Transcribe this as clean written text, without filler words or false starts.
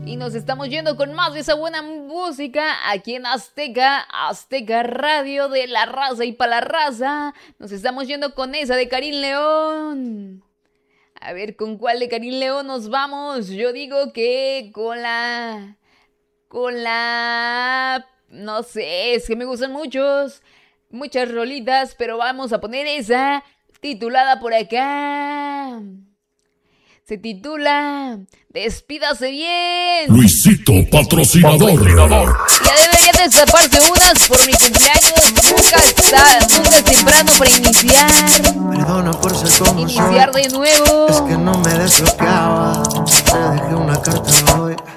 Y nos estamos yendo con más de esa buena música aquí en Azteca Radio de la raza y para la raza. Nos estamos yendo con esa de Karim León. A ver, ¿con cuál de Karim León nos vamos? Yo digo que con la... No sé, es que me gustan muchas rolitas, pero vamos a poner esa titulada por acá. Se titula Despídase bien. Luisito, patrocinador. Ya debería destaparse unas por mi cumpleaños. Nunca es temprano para iniciar. Perdona por ser como Iniciar de nuevo. Es que no me desbloqueaba. Te dejé una carta hoy.